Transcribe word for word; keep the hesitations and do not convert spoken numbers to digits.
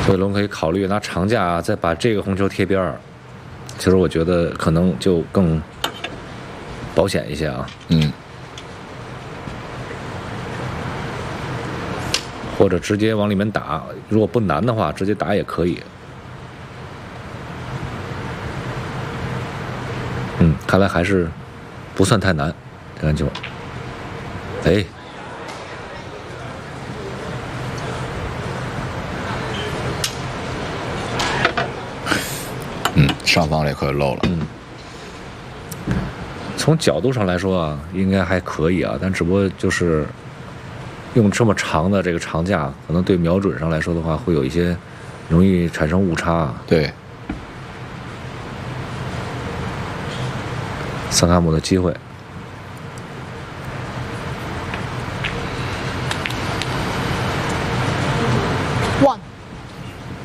所以龙可以考虑拿长架啊，再把这个红球贴边儿。其实我觉得可能就更保险一些啊。 嗯。 或者直接往里面打，如果不难的话，直接打也可以。嗯，看来还是不算太难，这篮球。哎。 嗯，上方这颗漏了。 嗯，从角度上来说啊，应该还可以啊，但只不过就是用这么长的这个长架，可能对瞄准上来说的话，会有一些容易产生误差。 对， 桑卡姆的机会。 One。